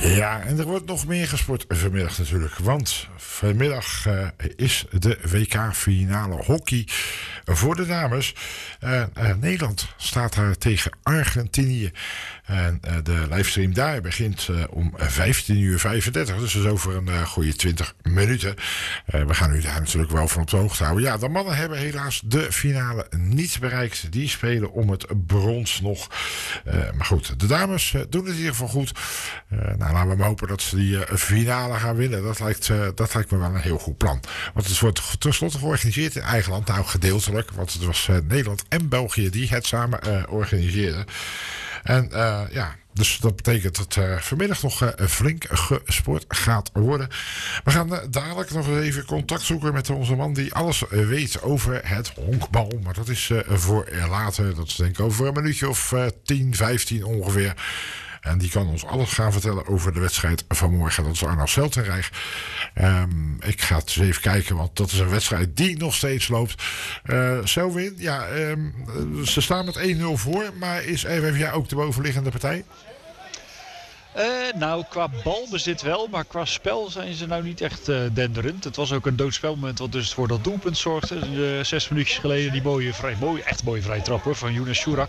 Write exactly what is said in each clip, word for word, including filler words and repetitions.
Ja, en er wordt nog meer gesport vanmiddag natuurlijk. Want vanmiddag uh, is de W K-finale hockey voor de dames. Uh, uh, Nederland staat daar tegen Argentinië. En uh, de livestream daar begint uh, om vijftien uur vijfendertig. Dus dat is over een uh, goede twintig minuten. Uh, we gaan u daar natuurlijk wel van op de hoogte houden. Ja, de mannen hebben helaas de finale niet bereikt. Die spelen om het brons nog. Uh, maar goed, de dames uh, doen het in ieder geval goed. Uh, nou, laten we maar hopen dat ze die uh, finale gaan winnen. Dat lijkt, uh, dat lijkt me wel een heel goed plan. Want het wordt tenslotte georganiseerd in eigen land. Nou, gedeeltelijk. Want het was uh, Nederland en België die het samen uh, organiseerden. En uh, ja, dus dat betekent dat uh, vanmiddag nog uh, flink gesport gaat worden. We gaan uh, dadelijk nog even contact zoeken met onze man die alles uh, weet over het honkbal. Maar dat is uh, voor later. Dat is denk ik over een minuutje of uh, tien, vijftien ongeveer. En die kan ons alles gaan vertellen over de wedstrijd van morgen. Dat is Arno Seltenrijk. Um, ik ga het eens even kijken, want dat is een wedstrijd die nog steeds loopt. Uh, Selwyn, ja, um, ze staan met één nul voor. Maar is R V V A ook de bovenliggende partij? Uh, nou, qua balbezit wel, maar qua spel zijn ze nou niet echt uh, denderend. Het was ook een doodspelmoment wat dus voor dat doelpunt zorgde. Uh, zes minuutjes geleden die mooie, vrij, mooie, echt mooie vrije trap hoor, van Younes Shurak.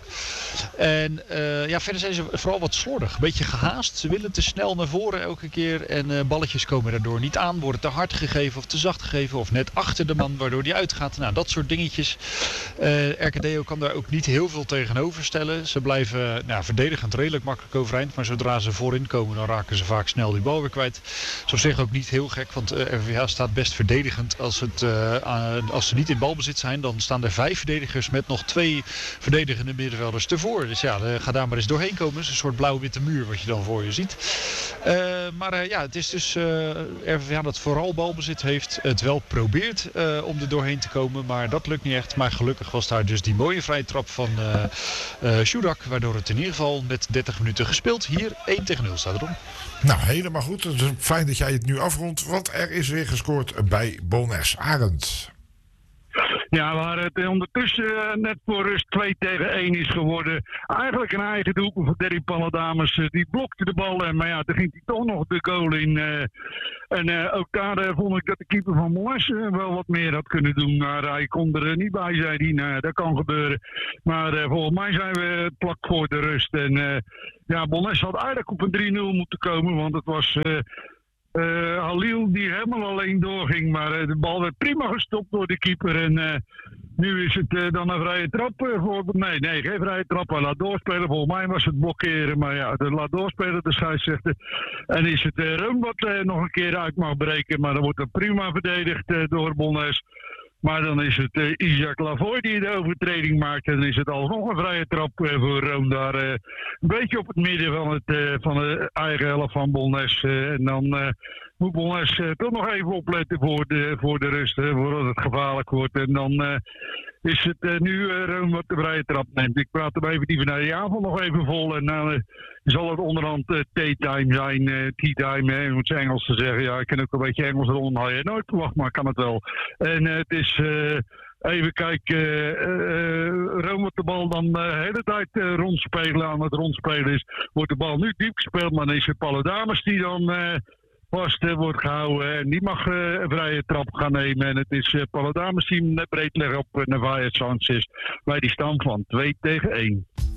En uh, ja, verder zijn ze vooral wat slordig. Een beetje gehaast. Ze willen te snel naar voren elke keer. En uh, balletjes komen daardoor niet aan. Worden te hard gegeven of te zacht gegeven. Of net achter de man, waardoor die uitgaat. Nou, dat soort dingetjes. Uh, R K D O kan daar ook niet heel veel tegenover stellen. Ze blijven nou, verdedigend redelijk makkelijk overeind. Maar zodra ze voorin komen, dan raken ze vaak snel die bal weer kwijt. Dat is op zich ook niet heel gek, want uh, R V V A staat best verdedigend. Als, het, uh, uh, als ze niet in balbezit zijn, dan staan er vijf verdedigers met nog twee verdedigende middenvelders ervoor. Dus ja, uh, ga daar maar eens doorheen komen. Het is een soort blauw-witte muur wat je dan voor je ziet. Uh, maar uh, ja, het is dus uh, R V V A dat vooral balbezit heeft. Het wel probeert uh, om er doorheen te komen, maar dat lukt niet echt. Maar gelukkig was daar dus die mooie vrije trap van uh, uh, Shurak, waardoor het in ieder geval met dertig minuten gespeeld hier één tegen nul staat erom. Nou, helemaal goed. Het is fijn dat jij het nu afrondt, want er is weer gescoord bij Bolnes. Arend. Ja, waar het ondertussen uh, net voor rust twee tegen één is geworden. Eigenlijk een eigen doelpunt van Derry Paladames. Uh, die blokte de bal, en, maar ja, toen ging hij toch nog de goal in. Uh, en uh, ook daar uh, vond ik dat de keeper van Moles uh, wel wat meer had kunnen doen. Maar hij kon er uh, niet bij, zei hij. Nou, dat kan gebeuren. Maar uh, volgens mij zijn we plak voor de rust. En uh, ja, Moles had eigenlijk op een drie nul moeten komen, want het was... Uh, Uh, Halil die helemaal alleen doorging, maar uh, de bal werd prima gestopt door de keeper. En uh, nu is het uh, dan een vrije trap uh, voor... Nee, nee, geen vrije trap. Hij laat doorspelen. Volgens mij was het blokkeren, maar ja, de laat doorspelen, de scheidsrechter. En is het uh, Rum wat uh, nog een keer uit mag breken, maar dan wordt het prima verdedigd uh, door Bolnes. Maar dan is het uh, Isaac Lavoy die de overtreding maakt. En dan is het alsnog een vrije trap uh, voor Rome daar. Uh, een beetje op het midden van, het, uh, van de eigen helft van Bolnes. Uh, en dan uh, moet Bolnes uh, toch nog even opletten voor de, voor de rust. Uh, voordat het gevaarlijk wordt. En dan uh, is het uh, nu uh, Rome wat de vrije trap neemt. Ik praat hem even die van de avond nog even vol. En dan uh, zal het onderhand uh, tea-time zijn. Uh, tea-time, hè, om het Engels te zeggen. Ja, ik ken ook een beetje Engels eronder. Had je nooit verwacht, maar kan het wel. En uh, het is... Uh, even kijken, uh, uh, Rome wordt de bal dan de uh, hele tijd uh, rondspelen. Aan het rondspelen is, wordt de bal nu diep gespeeld, maar dan is het Paladames die dan uh, vast uh, wordt gehouden. En die mag uh, een vrije trap gaan nemen. En het is uh, Paladames die net breed leggen op uh, Navaja Sanchez bij die stand van twee tegen één.